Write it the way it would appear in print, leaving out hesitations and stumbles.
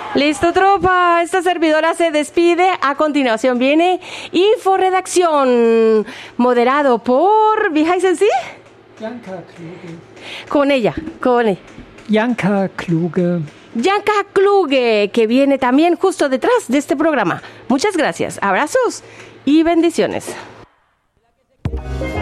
Listo, tropa. Esta servidora se despide. A continuación viene Inforedacción, moderado por... Wie heißen Sie? Janka Kluge. Con ella. Janka Kluge. Janka Kluge, que viene también justo detrás de este programa. Muchas gracias. Abrazos y bendiciones.